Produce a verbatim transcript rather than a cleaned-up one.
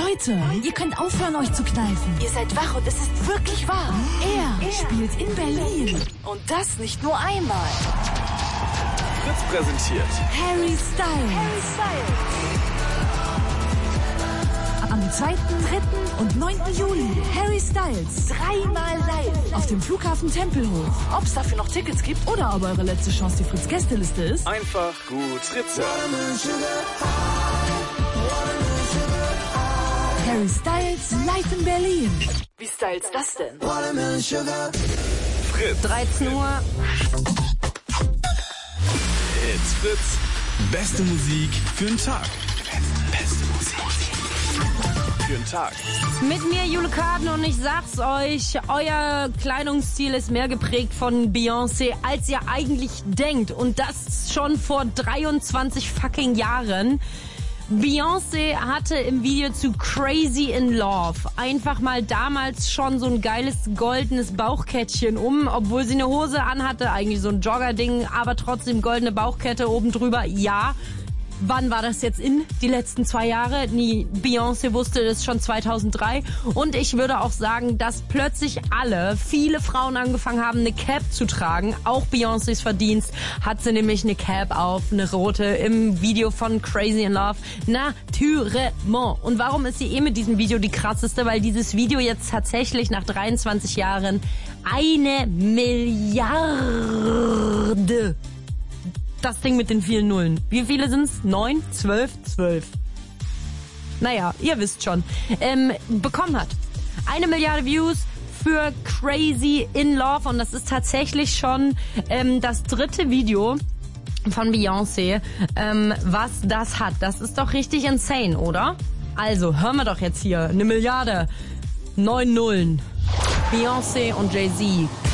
Leute, ihr könnt aufhören, euch zu kneifen. Ihr seid wach und es ist wirklich wahr. Er, er spielt in Berlin. Und das nicht nur einmal. Fritz präsentiert Harry Styles. Harry Styles. Am zweiten, dritten und neunten Juli. Harry Styles. Dreimal live. Auf dem Flughafen Tempelhof. Ob es dafür noch Tickets gibt Oder ob eure letzte Chance die Fritz-Gästeliste ist. einfach gut Fritz. Harry Styles live in Berlin. Wie styles das denn? Fritz. dreizehn Uhr. It's Fritz. Beste Musik für den Tag. Beste Musik für den Tag. Mit mir Jule Karten und ich sag's euch, euer Kleidungsstil ist mehr geprägt von Beyoncé, als ihr eigentlich denkt. Und das schon vor dreiundzwanzig fucking Jahren. Beyoncé hatte im Video zu Crazy in Love einfach mal damals schon so ein geiles goldenes Bauchkettchen um, obwohl sie eine Hose anhatte, eigentlich so ein Joggerding, aber trotzdem goldene Bauchkette oben drüber, ja. Wann war das jetzt in? Die letzten zwei Jahre? Nie. Beyoncé wusste das schon zweitausenddrei. Und ich würde auch sagen, dass plötzlich alle, viele Frauen angefangen haben, eine Cap zu tragen. Auch Beyoncés Verdienst hat sie nämlich eine Cap auf, eine rote, im Video von Crazy in Love. Naturellement. Und warum ist sie eh mit diesem Video die krasseste? Weil dieses Video jetzt tatsächlich nach dreiundzwanzig Jahren eine Milliarde, das Ding mit den vielen Nullen. Wie viele sind's? Neun? Zwölf? Zwölf. Naja, ihr wisst schon. Ähm, bekommen hat. Eine Milliarde Views für Crazy in Love. Und das ist tatsächlich schon ähm, das dritte Video von Beyoncé, ähm, was das hat. Das ist doch richtig insane, oder? Also, hören wir doch jetzt hier. Eine Milliarde. Neun Nullen. Beyoncé und Jay-Z.